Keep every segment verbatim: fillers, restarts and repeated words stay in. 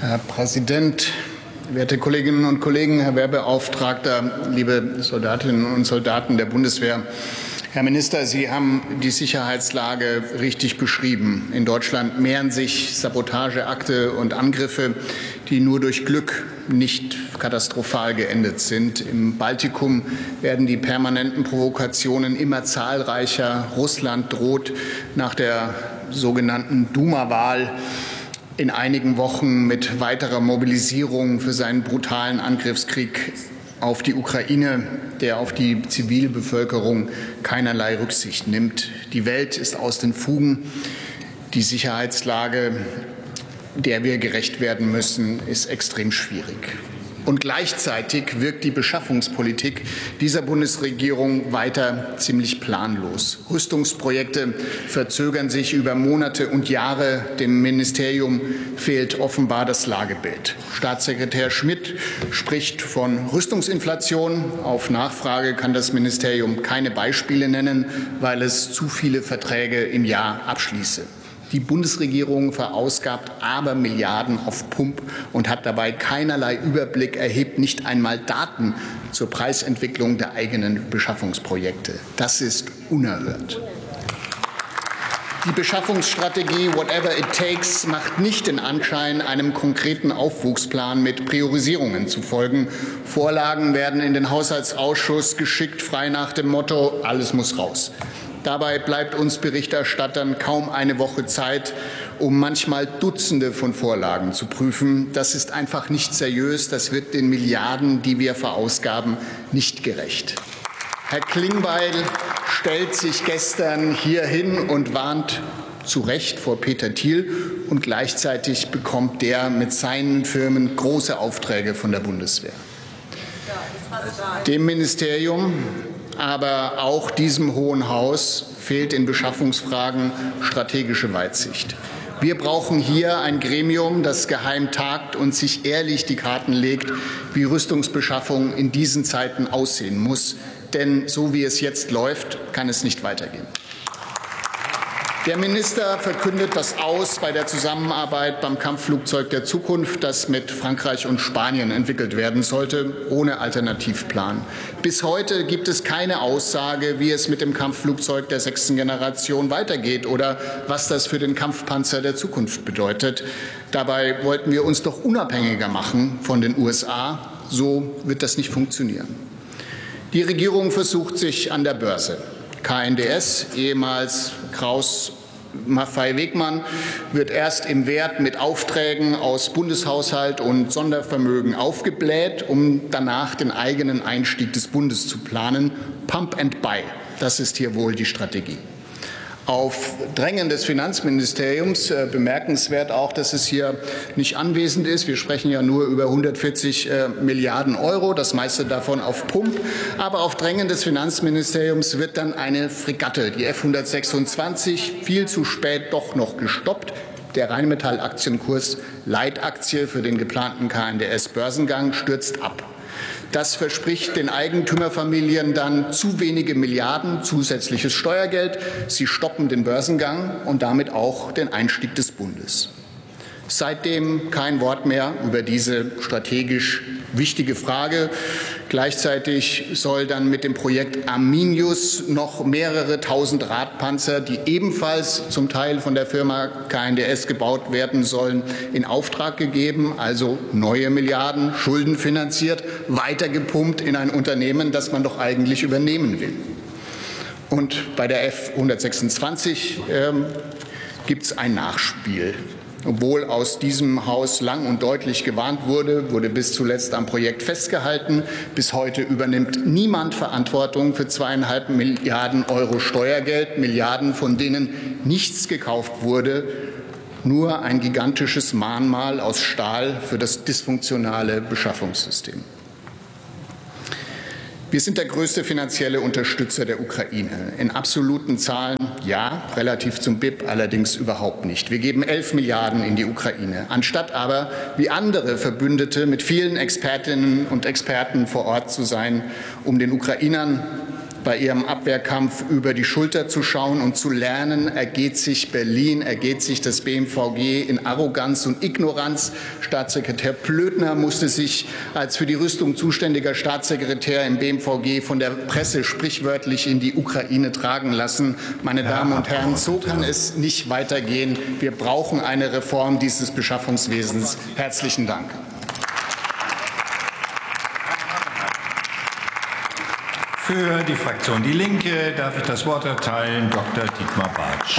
Herr Präsident, werte Kolleginnen und Kollegen, Herr Wehrbeauftragter, liebe Soldatinnen und Soldaten der Bundeswehr! Herr Minister, Sie haben die Sicherheitslage richtig beschrieben. In Deutschland mehren sich Sabotageakte und Angriffe, die nur durch Glück nicht katastrophal geendet sind. Im Baltikum werden die permanenten Provokationen immer zahlreicher. Russland droht nach der sogenannten Duma-Wahl in einigen Wochen mit weiterer Mobilisierung für seinen brutalen Angriffskrieg auf die Ukraine, der auf die Zivilbevölkerung keinerlei Rücksicht nimmt. Die Welt ist aus den Fugen. Die Sicherheitslage, der wir gerecht werden müssen, ist extrem schwierig. Und gleichzeitig wirkt die Beschaffungspolitik dieser Bundesregierung weiter ziemlich planlos. Rüstungsprojekte verzögern sich über Monate und Jahre. Dem Ministerium fehlt offenbar das Lagebild. Staatssekretär Schmidt spricht von Rüstungsinflation. Auf Nachfrage kann das Ministerium keine Beispiele nennen, weil es zu viele Verträge im Jahr abschließe. Die Bundesregierung verausgabt aber Milliarden auf Pump und hat dabei keinerlei Überblick, erhebt nicht einmal Daten zur Preisentwicklung der eigenen Beschaffungsprojekte. Das ist unerhört. Die Beschaffungsstrategie Whatever it takes macht nicht den Anschein, einem konkreten Aufwuchsplan mit Priorisierungen zu folgen. Vorlagen werden in den Haushaltsausschuss geschickt, frei nach dem Motto, alles muss raus. Dabei bleibt uns Berichterstattern kaum eine Woche Zeit, um manchmal Dutzende von Vorlagen zu prüfen. Das ist einfach nicht seriös. Das wird den Milliarden, die wir verausgaben, nicht gerecht. Herr Klingbeil stellt sich gestern hier hin und warnt zu Recht vor Peter Thiel. Und gleichzeitig bekommt der mit seinen Firmen große Aufträge von der Bundeswehr. Dem Ministerium, aber auch diesem Hohen Haus fehlt in Beschaffungsfragen strategische Weitsicht. Wir brauchen hier ein Gremium, das geheim tagt und sich ehrlich die Karten legt, wie Rüstungsbeschaffung in diesen Zeiten aussehen muss. Denn so wie es jetzt läuft, kann es nicht weitergehen. Der Minister verkündet das Aus bei der Zusammenarbeit beim Kampfflugzeug der Zukunft, das mit Frankreich und Spanien entwickelt werden sollte, ohne Alternativplan. Bis heute gibt es keine Aussage, wie es mit dem Kampfflugzeug der sechsten Generation weitergeht oder was das für den Kampfpanzer der Zukunft bedeutet. Dabei wollten wir uns doch unabhängiger machen von den U S A. So wird das nicht funktionieren. Die Regierung versucht sich an der Börse. K N D S, ehemals Kraus Maffei-Wegmann, wird erst im Wert mit Aufträgen aus Bundeshaushalt und Sondervermögen aufgebläht, um danach den eigenen Einstieg des Bundes zu planen. Pump and buy, das ist hier wohl die Strategie. Auf Drängen des Finanzministeriums äh, bemerkenswert auch, dass es hier nicht anwesend ist. Wir sprechen ja nur über hundertvierzig äh, Milliarden Euro, das meiste davon auf Pump. Aber auf Drängen des Finanzministeriums wird dann eine Fregatte, die F hundertsechsundzwanzig, viel zu spät doch noch gestoppt. Der Rheinmetall-Aktienkurs, Leitaktie für den geplanten K N D S-Börsengang, stürzt ab. Das verspricht den Eigentümerfamilien dann zu wenige Milliarden zusätzliches Steuergeld. Sie stoppen den Börsengang und damit auch den Einstieg des Bundes. Seitdem kein Wort mehr über diese strategisch wichtige Frage. Gleichzeitig soll dann mit dem Projekt Arminius noch mehrere tausend Radpanzer, die ebenfalls zum Teil von der Firma K N D S gebaut werden sollen, in Auftrag gegeben, also neue Milliarden, schuldenfinanziert, weitergepumpt in ein Unternehmen, das man doch eigentlich übernehmen will. Und bei der F hundertsechsundzwanzig ähm, gibt es ein Nachspiel. Obwohl aus diesem Haus lang und deutlich gewarnt wurde, wurde bis zuletzt am Projekt festgehalten. Bis heute übernimmt niemand Verantwortung für zweieinhalb Milliarden Euro Steuergeld, Milliarden, von denen nichts gekauft wurde, nur ein gigantisches Mahnmal aus Stahl für das dysfunktionale Beschaffungssystem. Wir sind der größte finanzielle Unterstützer der Ukraine. In absoluten Zahlen ja, relativ zum B I P allerdings überhaupt nicht. Wir geben elf Milliarden in die Ukraine, anstatt aber wie andere Verbündete mit vielen Expertinnen und Experten vor Ort zu sein, um den Ukrainern bei ihrem Abwehrkampf über die Schulter zu schauen und zu lernen, ergeht sich Berlin, ergeht sich das B M V G in Arroganz und Ignoranz. Staatssekretär Plötner musste sich als für die Rüstung zuständiger Staatssekretär im B M V G von der Presse sprichwörtlich in die Ukraine tragen lassen. Meine Damen und Herren, so kann es nicht weitergehen. Wir brauchen eine Reform dieses Beschaffungswesens. Herzlichen Dank. Für die Fraktion Die Linke darf ich das Wort erteilen Doktor Dietmar Bartsch.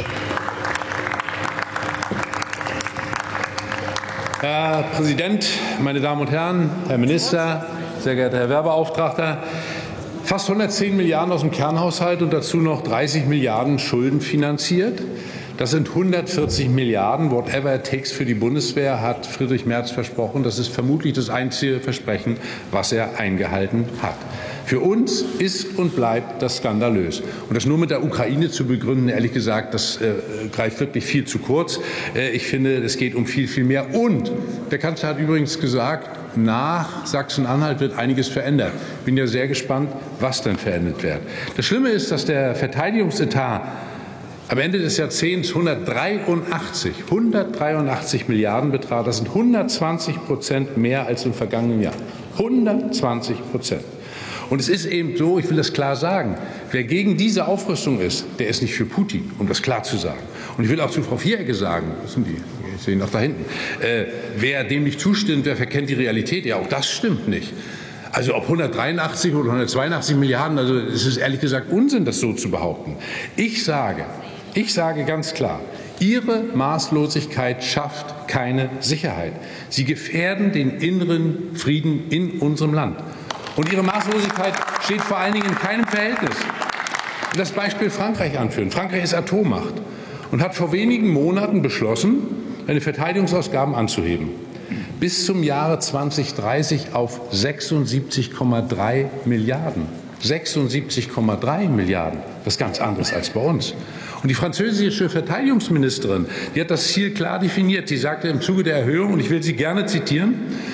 Herr Präsident, meine Damen und Herren, Herr Minister, sehr geehrter Herr Wehrbeauftragter! Fast hundertzehn Milliarden aus dem Kernhaushalt und dazu noch dreißig Milliarden Schulden finanziert. Das sind hundertvierzig Milliarden, whatever it takes für die Bundeswehr, hat Friedrich Merz versprochen. Das ist vermutlich das einzige Versprechen, was er eingehalten hat. Für uns ist und bleibt das skandalös. Und das nur mit der Ukraine zu begründen, ehrlich gesagt, das äh, greift wirklich viel zu kurz. Äh, ich finde, es geht um viel, viel mehr. Und der Kanzler hat übrigens gesagt, nach Sachsen-Anhalt wird einiges verändert. Ich bin ja sehr gespannt, was denn verändert wird. Das Schlimme ist, dass der Verteidigungsetat am Ende des Jahrzehnts hundertdreiundachtzig, hundertdreiundachtzig Milliarden betraf. Das sind hundertzwanzig Prozent mehr als im vergangenen Jahr. hundertzwanzig Prozent. Und es ist eben so, ich will das klar sagen, wer gegen diese Aufrüstung ist, der ist nicht für Putin, um das klar zu sagen. Und ich will auch zu Frau Vierecke sagen, das sind die, ich sehe ihn noch da hinten, äh, wer dem nicht zustimmt, der verkennt die Realität. Ja, auch das stimmt nicht. Also ob hundertdreiundachtzig oder hundertzweiundachtzig Milliarden, also es ist ehrlich gesagt Unsinn, das so zu behaupten. Ich sage, ich sage ganz klar, Ihre Maßlosigkeit schafft keine Sicherheit. Sie gefährden den inneren Frieden in unserem Land. Und Ihre Maßlosigkeit steht vor allen Dingen in keinem Verhältnis. Ich will das Beispiel Frankreich anführen. Frankreich ist Atommacht und hat vor wenigen Monaten beschlossen, seine Verteidigungsausgaben anzuheben. Bis zum Jahre zweitausenddreißig auf sechsundsiebzig Komma drei Milliarden. sechsundsiebzig Komma drei Milliarden. Das ist ganz anderes als bei uns. Und die französische Verteidigungsministerin, die hat das Ziel klar definiert. Sie sagte im Zuge der Erhöhung, und ich will sie gerne zitieren,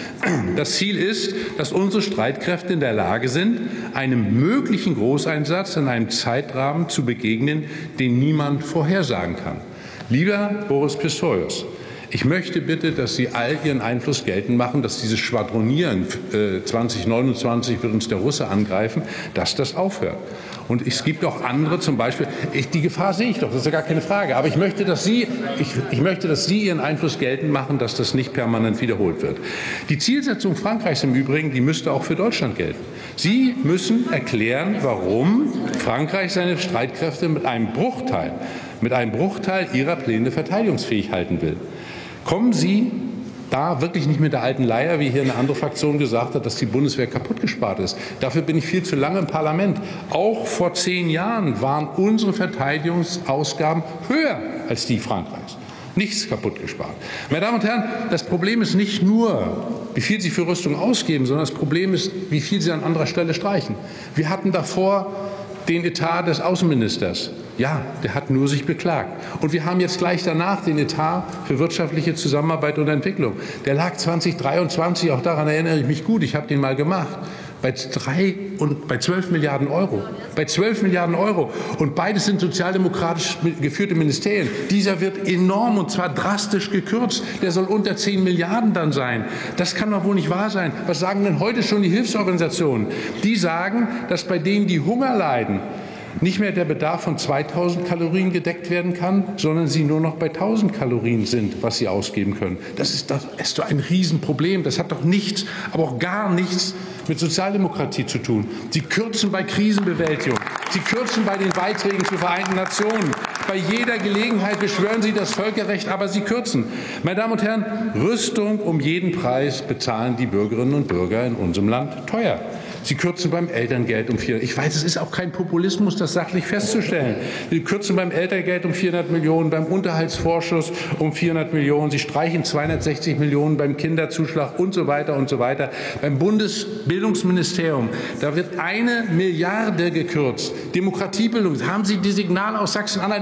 das Ziel ist, dass unsere Streitkräfte in der Lage sind, einem möglichen Großeinsatz in einem Zeitrahmen zu begegnen, den niemand vorhersagen kann. Lieber Boris Pistorius, ich möchte bitte, dass Sie all Ihren Einfluss geltend machen, dass dieses Schwadronieren, äh, zweitausendneunundzwanzig wird uns der Russe angreifen, dass das aufhört. Und es gibt auch andere, zum Beispiel, ich, die Gefahr sehe ich doch, das ist ja gar keine Frage. Aber ich möchte, dass Sie, ich, ich möchte, dass Sie Ihren Einfluss geltend machen, dass das nicht permanent wiederholt wird. Die Zielsetzung Frankreichs im Übrigen, die müsste auch für Deutschland gelten. Sie müssen erklären, warum Frankreich seine Streitkräfte mit einem Bruchteil, mit einem Bruchteil ihrer Pläne verteidigungsfähig halten will. Kommen Sie da wirklich nicht mit der alten Leier, wie hier eine andere Fraktion gesagt hat, dass die Bundeswehr kaputt gespart ist. Dafür bin ich viel zu lange im Parlament. Auch vor zehn Jahren waren unsere Verteidigungsausgaben höher als die Frankreichs. Nichts kaputt gespart. Meine Damen und Herren, das Problem ist nicht nur, wie viel Sie für Rüstung ausgeben, sondern das Problem ist, wie viel Sie an anderer Stelle streichen. Wir hatten davor den Etat des Außenministers. Ja, der hat nur sich beklagt. Und wir haben jetzt gleich danach den Etat für wirtschaftliche Zusammenarbeit und Entwicklung. Der lag zweitausenddreiundzwanzig, auch daran erinnere ich mich gut, ich habe den mal gemacht, bei, drei und, bei zwölf Milliarden Euro. Bei zwölf Milliarden Euro. Und beides sind sozialdemokratisch geführte Ministerien. Dieser wird enorm und zwar drastisch gekürzt. Der soll unter zehn Milliarden dann sein. Das kann doch wohl nicht wahr sein. Was sagen denn heute schon die Hilfsorganisationen? Die sagen, dass bei denen, die Hunger leiden, nicht mehr der Bedarf von zweitausend Kalorien gedeckt werden kann, sondern sie nur noch bei tausend Kalorien sind, was sie ausgeben können. Das ist, das ist doch ein Riesenproblem. Das hat doch nichts, aber auch gar nichts mit Sozialdemokratie zu tun. Sie kürzen bei Krisenbewältigung. Sie kürzen bei den Beiträgen zu Vereinten Nationen. Bei jeder Gelegenheit beschwören Sie das Völkerrecht, aber Sie kürzen. Meine Damen und Herren, Rüstung um jeden Preis bezahlen die Bürgerinnen und Bürger in unserem Land teuer. Sie kürzen beim Elterngeld um vierhundert. Ich weiß, es ist auch kein Populismus, das sachlich festzustellen. Sie kürzen beim Elterngeld um vierhundert Millionen, beim Unterhaltsvorschuss um vierhundert Millionen. Sie streichen zweihundertsechzig Millionen beim Kinderzuschlag und so weiter und so weiter. Beim Bundesbildungsministerium, da wird eine Milliarde gekürzt. Demokratiebildung. Haben Sie die Signale aus Sachsen-Anhalt